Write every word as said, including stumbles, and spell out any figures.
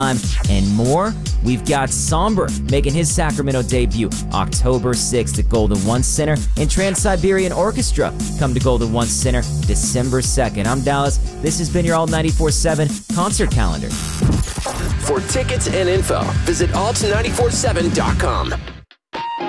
and more. We've got Somber making his Sacramento debut October sixth at Golden One Center, and Trans-Siberian Orchestra come to Golden One Center December second. I'm Dallas. This has been your Alt ninety-four point seven concert calendar. For tickets and info, visit alt nine four seven dot com.